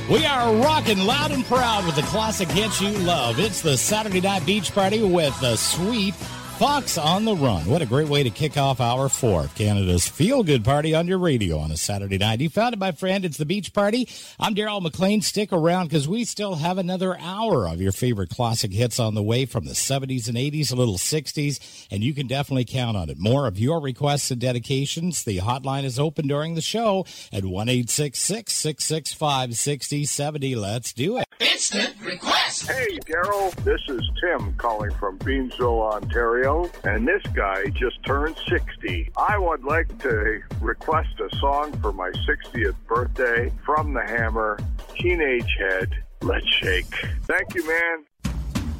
We are rocking loud and proud with the classic hits you love. It's the Saturday Night Beach Party with the sweet Fox on the Run. What a great way to kick off Hour 4 of Canada's feel-good party on your radio on a Saturday night. You found it, my friend. It's the Beach Party. I'm Daryl McLean. Stick around because we still have another hour of your favorite classic hits on the way from the 70s and 80s, a little 60s, and you can definitely count on it. More of your requests and dedications. The hotline is open during the show at 1-866-665-6070. Let's do it. Instant request. Hey, Daryl, this is Tim calling from Beamsville, Ontario, and this guy just turned 60. I would like to request a song for my 60th birthday from the Hammer, Teenage Head, Let's Shake. Thank you, man.